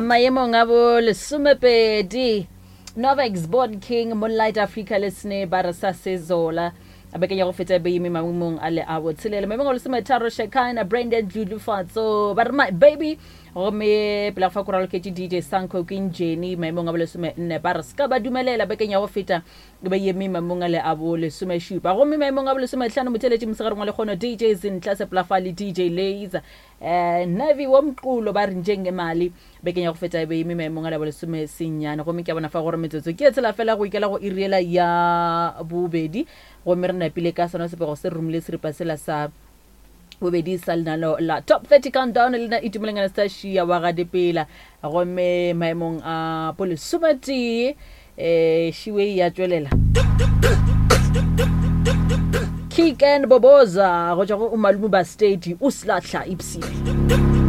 maemong a bo lesomepedi Nova Born King Moonlight Africa lesne barasa sezola abekenya go fetsa be yimi mamong ale a botshelele maemong le semetaro Shekina Brandon Julufatso bar my baby go me pela fa koralo ke DJ Sanko King Jenny maemong a bo lesome nne baraska ba dumelela bekenya go feta be yimi mamong ale a bo lesome shupa go me maemong a bo lesome tlhano motheletsi msegare ngwe le khono DJ Zinhla se plafali DJ Laser Navi womqulo ba re njengemali bekenya go fetsa be yimi maemong a le bo lesome senyane go me ke bona fa gore metsotso ke tsela fela go ikela go iriela ya bobedi go me re na pile ka sona sepego se rumile se re pasela sa bobedi sa lena la top 30 countdown le na itumulengana sta shia wa ga dipela go me maemong a polisumati shiwe ya tswelela Kick and Boboza go tswa go umalumu ba state uslahla ipsi